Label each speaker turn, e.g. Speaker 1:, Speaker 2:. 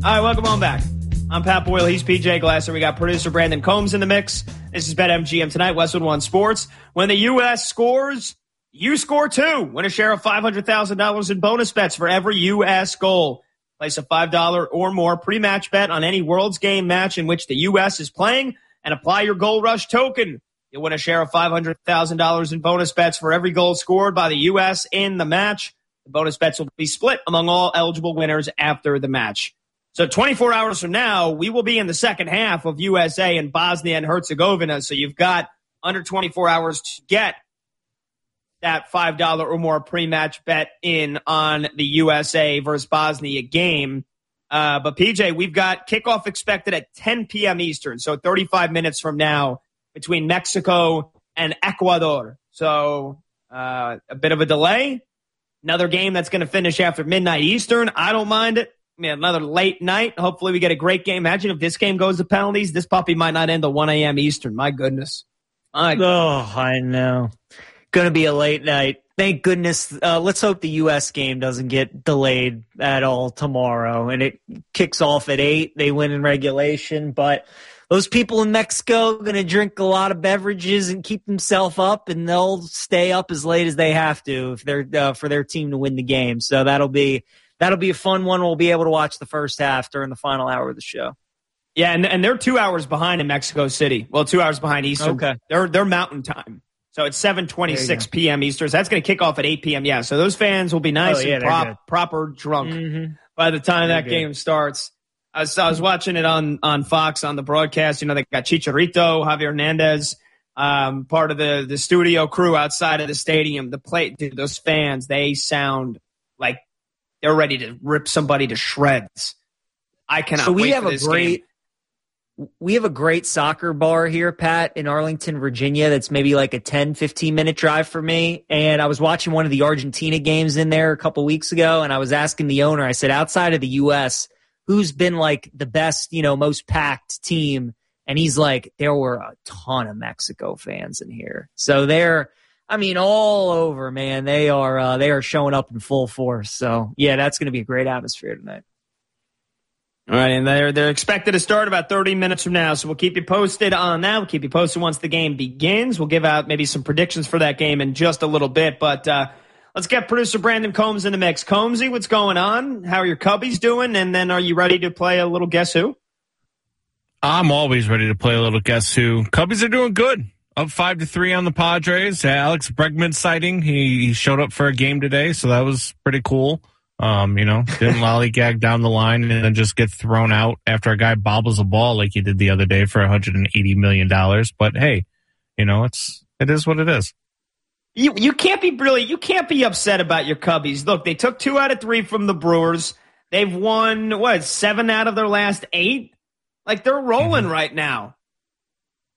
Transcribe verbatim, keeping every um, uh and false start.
Speaker 1: All right, welcome on back. I'm Pat Boyle. He's P J Glasser. We got producer Brandon Combs in the mix. This is BetMGM tonight, Westwood One Sports. When the U S scores, you score too. Win a share of five hundred thousand dollars in bonus bets for every U S goal. Place a five dollars or more pre-match bet on any World's Game match in which the U S is playing and apply your Goal Rush token. You'll win a share of five hundred thousand dollars in bonus bets for every goal scored by the U S in the match. The bonus bets will be split among all eligible winners after the match. So twenty-four hours from now, we will be in the second half of U S A and Bosnia and Herzegovina. So you've got under twenty-four hours to get that five dollars or more pre-match bet in on the U S A versus Bosnia game. Uh, but, P J, we've got kickoff expected at ten p.m. Eastern, so thirty-five minutes from now between Mexico and Ecuador. So uh, a bit of a delay. Another game that's going to finish after midnight Eastern. I don't mind it. I mean, another late night. Hopefully we get a great game. Imagine if this game goes to penalties. This puppy might not end at one a.m. Eastern. My goodness. My
Speaker 2: goodness. Oh, I know. Going to be a late night. Thank goodness. Uh, let's hope the U S game doesn't get delayed at all tomorrow. And it kicks off at eight. They win in regulation. But those people in Mexico are going to drink a lot of beverages and keep themselves up, and they'll stay up as late as they have to if they're uh, for their team to win the game. So that'll be that'll be a fun one. We'll be able to watch the first half during the final hour of the show.
Speaker 1: Yeah, and and they're two hours behind in Mexico City. Well, two hours behind Eastern.
Speaker 2: Okay.
Speaker 1: They're they're Mountain Time. So it's seven twenty-six p.m. Eastern. So that's going to kick off at eight p.m. Yeah, so those fans will be nice
Speaker 2: oh, yeah,
Speaker 1: and prop, proper drunk
Speaker 2: mm-hmm.
Speaker 1: by the time
Speaker 2: they're
Speaker 1: that
Speaker 2: good.
Speaker 1: game starts. I was, I was watching it on, on Fox on the broadcast. You know, they got Chicharito, Javier Hernandez, um, part of the, the studio crew outside of the stadium. The play, dude, those fans, they sound like they're ready to rip somebody to shreds. I cannot
Speaker 2: so we
Speaker 1: wait
Speaker 2: have
Speaker 1: for
Speaker 2: a
Speaker 1: this
Speaker 2: great,
Speaker 1: game.
Speaker 2: We have a great soccer bar here, Pat, in Arlington, Virginia. That's maybe like a ten, fifteen minute drive for me. And I was watching one of the Argentina games in there a couple weeks ago, and I was asking the owner, I said, outside of the U S, who's been like the best, you know, most packed team? And he's like, there were a ton of Mexico fans in here. So they're, I mean, all over, man. They are, uh, they are showing up in full force. So yeah, that's going to be a great atmosphere tonight.
Speaker 1: All right, and they're they're expected to start about thirty minutes from now, so we'll keep you posted on that. We'll keep you posted once the game begins. We'll give out maybe some predictions for that game in just a little bit, but uh, let's get producer Brandon Combs in the mix. Combsy, what's going on? How are your Cubbies doing? And then are you ready to play a little Guess Who?
Speaker 3: I'm always ready to play a little Guess Who. Cubbies are doing good. Up five to three on the Padres. Alex Bregman sighting. He, he showed up for a game today, so that was pretty cool. Um, you know, didn't lollygag down the line and then just get thrown out after a guy bobbles a ball like he did the other day for one hundred eighty million dollars. But hey, you know, it's it is what it is.
Speaker 1: You you can't be really you can't be upset about your Cubbies. Look, they took two out of three from the Brewers. They've won what seven out of their last eight. Like they're rolling mm-hmm. right now.